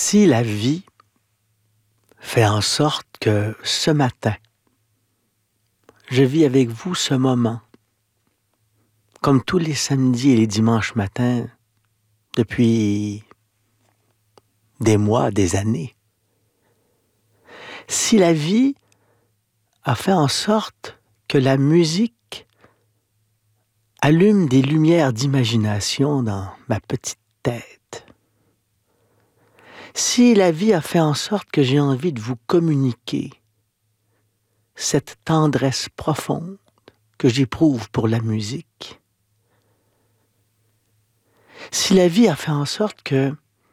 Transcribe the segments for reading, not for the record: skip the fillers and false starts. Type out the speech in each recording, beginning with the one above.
Si la vie fait en sorte que ce matin, je vis avec vous ce moment, comme tous les samedis et les dimanches matins, depuis des mois, des années. Si la vie a fait en sorte que la musique allume des lumières d'imagination dans ma petite tête. Si la vie a fait en sorte que j'ai envie de vous communiquer cette tendresse profonde que j'éprouve pour la musique. Si la vie a fait en sorte que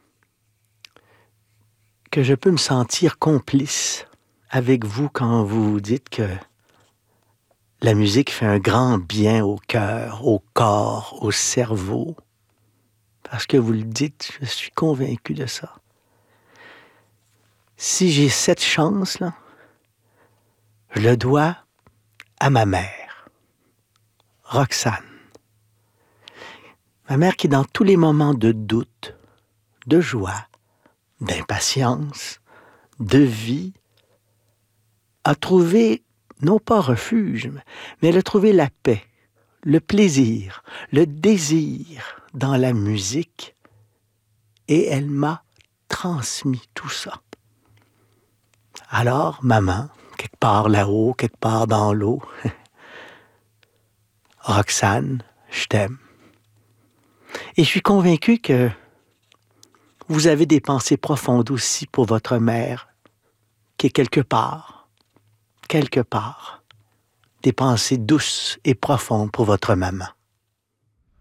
je peux me sentir complice avec vous quand vous dites que la musique fait un grand bien au cœur, au corps, au cerveau. Parce que vous le dites, je suis convaincu de ça. Si j'ai cette chance-là, je le dois à ma mère, Roxane. Ma mère qui, dans tous les moments de doute, de joie, d'impatience, de vie, a trouvé, non pas refuge, mais elle a trouvé la paix, le plaisir, le désir dans la musique, et elle m'a transmis tout ça. Alors, maman, quelque part là-haut, quelque part dans l'eau, Roxane, je t'aime. Et je suis convaincu que vous avez des pensées profondes aussi pour votre mère, qui est quelque part, des pensées douces et profondes pour votre maman.